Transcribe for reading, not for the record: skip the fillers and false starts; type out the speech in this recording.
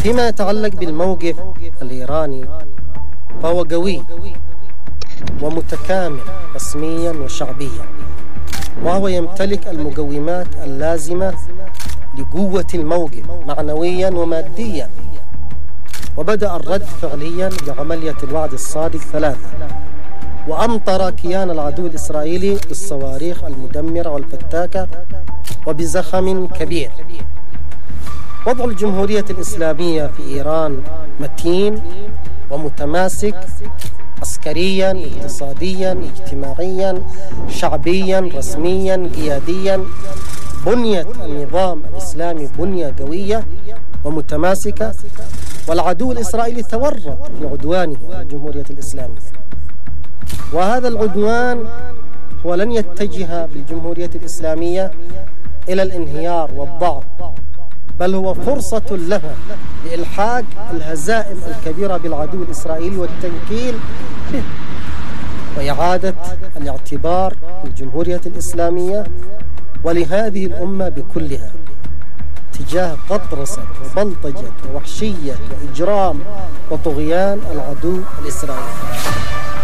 فيما يتعلق بالموقف الإيراني فهو قوي ومتكامل رسميا وشعبيا، وهو يمتلك المقومات اللازمة لقوة الموقف معنويا وماديا. وبدأ الرد فعليا بعملية الوعد الصادق 3، وأمطر كيان العدو الإسرائيلي بالصواريخ المدمرة والفتاكة وبزخم كبير. وضع الجمهورية الإسلامية في إيران متين ومتماسك عسكريا، اقتصاديا، اجتماعيا، شعبيا، رسميا، قياديا. بنية النظام الإسلامي بنية قوية ومتماسكة، والعدو الإسرائيلي تورط في عدوانه على الجمهورية الإسلامية. وهذا العدوان هو لن يتجه بالجمهورية الإسلامية إلى الانهيار والضعف، بل هو فرصة لها لإلحاق الهزائم الكبيرة بالعدو الإسرائيلي والتنكيل به، وإعادة الاعتبار بالجمهورية الإسلامية ولهذه الأمة بكلها تجاه غطرسة وبلطجة ووحشية وإجرام وطغيان العدو الإسرائيلي.